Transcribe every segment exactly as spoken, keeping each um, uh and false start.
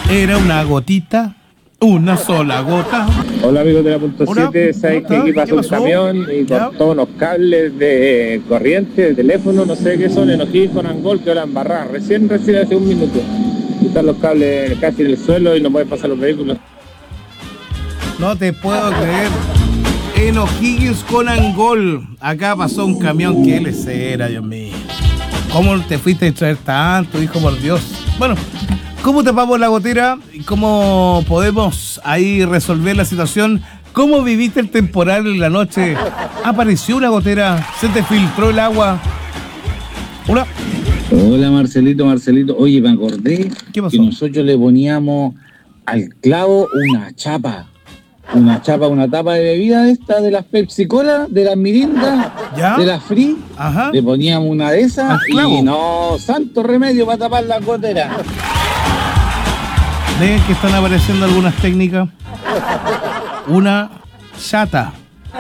Era una gotita, una sola gota. Hola amigos de la punto siete, sabes que aquí pasó un camión y cortó unos cables de corriente, de teléfono, no sé qué son, en O'Higgins con Angol, que la embarrada, recién, recién hace un minuto. Y están los cables casi en el suelo y no pueden pasar los vehículos. No te puedo creer. En O'Higgins con Angol, acá pasó un camión que L C era, Dios mío. ¿Cómo te fuiste a traer tanto, hijo, por Dios? Bueno, ¿cómo tapamos la gotera? ¿Cómo podemos ahí resolver la situación? ¿Cómo viviste el temporal en la noche? ¿Apareció una gotera? ¿Se te filtró el agua? Hola. Hola Marcelito, Marcelito. Oye, me acordé ¿Qué pasó? que nosotros le poníamos al clavo una chapa. Una chapa, una tapa de bebida esta de las Pepsi Cola, de las Mirindas, ¿Ya? de las Free. Ajá. Le poníamos una de esas Al clavo. y no, santo remedio para tapar la gotera. ¿Ven que están apareciendo algunas técnicas? Una chata.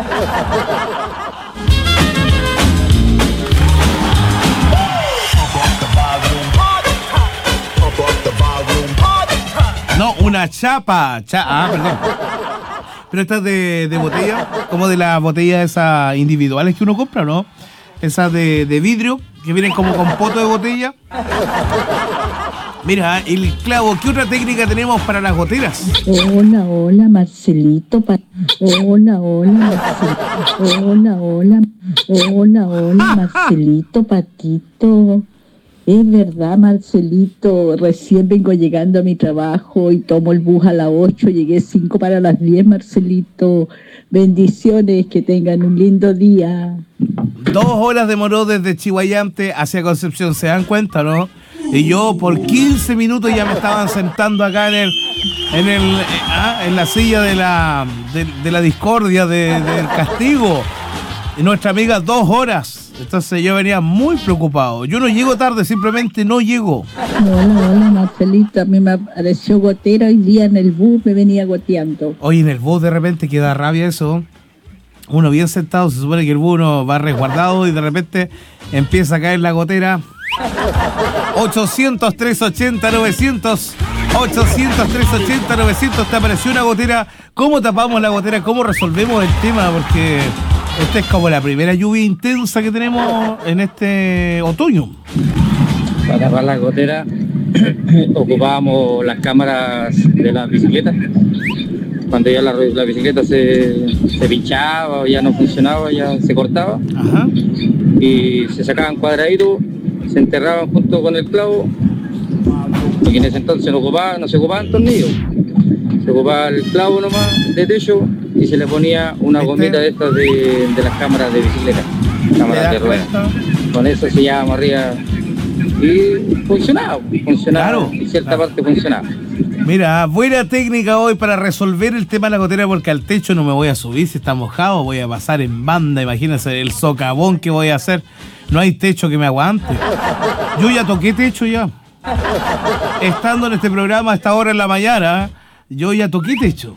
No, una chapa. Cha ah, perdón. Pero esta es de, de botella, como de las botellas esas individuales que uno compra, ¿no? Esas de, de vidrio, que vienen como con poto de botella. Mira, el clavo, ¿qué otra técnica tenemos para las goteras? Hola, hola, Marcelito. Pa- hola, hola, Marcelito. Hola, hola. Hola, hola, Marcelito, Patito. Es verdad, Marcelito. Recién vengo llegando a mi trabajo y tomo el bus a las ocho. Llegué cinco para las diez, Marcelito. Bendiciones, que tengan un lindo día. Dos horas demoró desde Chihuayante hacia Concepción, ¿se dan cuenta, no? Y yo por quince minutos ya me estaban sentando acá en el en el eh, ah, en la silla de la de, de la discordia, de, del castigo. Y nuestra amiga dos horas. Entonces yo venía muy preocupado. Yo no llego tarde, simplemente no llego. Hola, hola, Marcelito. A mí me apareció gotera hoy día en el bus, me venía goteando. Oye, en el bus de repente queda rabia eso. Uno bien sentado, se supone que el bus uno va resguardado y de repente empieza a caer la gotera. ochocientos, trescientos ochenta, novecientos. ochocientos, trescientos ochenta, novecientos. Te apareció una gotera. ¿Cómo tapamos la gotera? ¿Cómo resolvemos el tema? Porque esta es como la primera lluvia intensa que tenemos en este otoño. Para tapar las goteras ocupábamos las cámaras de las bicicletas. Cuando ya la, la bicicleta se, se pinchaba o ya no funcionaba, ya se cortaba. Ajá. Y se sacaban cuadraditos, se enterraban junto con el clavo, porque en ese entonces no, ocupaba, no se ocupaban tornillos, se ocupaba el clavo nomás de techo y se le ponía una ¿Viste? gomita de estas de, de las cámaras de bicicleta, cámaras de ruedas. Con eso se llevaba arriba y funcionaba, funcionaba, Claro, en cierta claro. parte funcionaba. Mira, buena técnica hoy para resolver el tema de la gotera, porque al techo no me voy a subir si está mojado, voy a pasar en banda, imagínense el socavón que voy a hacer. No hay techo que me aguante. Yo ya toqué techo ya. Estando en este programa a esta hora en la mañana, yo ya toqué techo.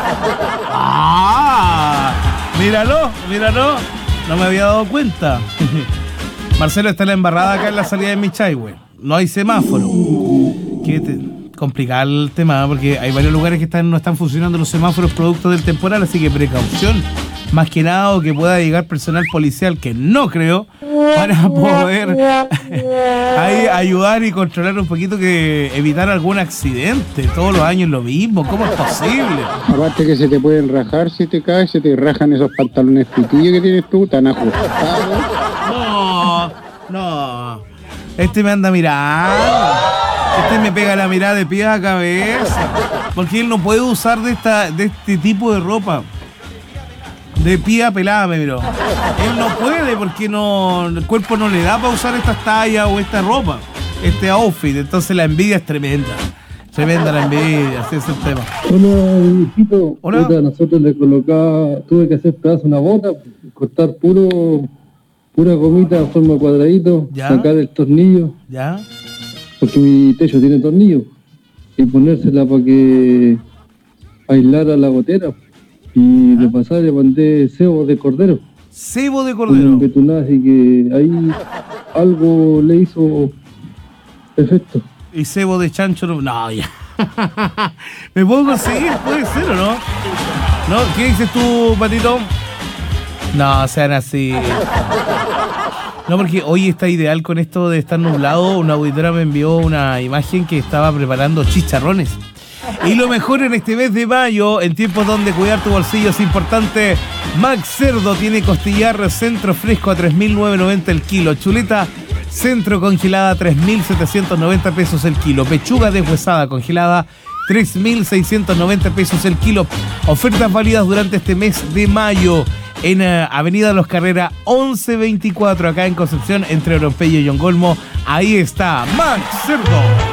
¡Ah! Míralo, míralo. No me había dado cuenta. Marcelo está en la embarrada acá en la salida de Michayhue. No hay semáforo. ¿Qué te... Complicado el tema, porque hay varios lugares que están, no están funcionando los semáforos producto del temporal, así que precaución, más que nada, o que pueda llegar personal policial, que no creo, para poder ahí ayudar y controlar un poquito, que evitar algún accidente. Todos los años lo mismo, ¿cómo es posible? Aparte que se te pueden rajar si te caes, se te rajan esos pantalones pitillos que tienes tú, tan ajustados. No, no, este me anda mirando. Este me pega la mirada de pie a cabeza. Porque él no puede usar de esta de este tipo de ropa. De pie a pelada me miró. Él no puede porque no, el cuerpo no le da para usar estas tallas o esta ropa, este outfit. Entonces la envidia es tremenda. Tremenda la envidia, así es el tema. Hola, hijito. Hola. Puta, nosotros le colocaba, tuve que hacer pedazo una bota, cortar puro, pura gomita en forma de cuadradito, ¿Ya? sacar el tornillo, ¿Ya? porque mi techo tiene tornillo, y ponérsela para que aislara la gotera. Y de pasar le mandé cebo de cordero. Cebo de Con cordero. betunada, así que ahí algo le hizo efecto. Y cebo de chancho. No, no, ya. ¿Me puedo conseguir? ¿Puede ser o no? ¿No? ¿Qué dices tú, Patito? No, sean así. No, porque hoy está ideal con esto de estar nublado. Una auditora me envió una imagen que estaba preparando chicharrones. Y lo mejor en este mes de mayo, en tiempos donde cuidar tu bolsillo es importante, Max Cerdo tiene costillar centro fresco a tres mil novecientos noventa el kilo. Chuleta centro congelada a tres mil setecientos noventa pesos el kilo. Pechuga deshuesada congelada tres mil seiscientos noventa pesos el kilo. Ofertas válidas durante este mes de mayo en uh, Avenida Los Carrera once veinticuatro, acá en Concepción, entre Oropello y Ongolmo. Ahí está Max Cerdo.